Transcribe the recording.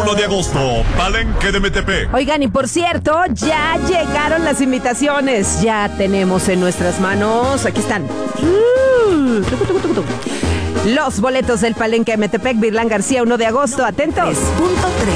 1 de agosto, Palenque de Metepec. Oigan, y por cierto, ya llegaron las invitaciones. Ya tenemos en nuestras manos, aquí están, los boletos del Palenque de Metepec, Virlán García, 1 de agosto. Atentos. 3.3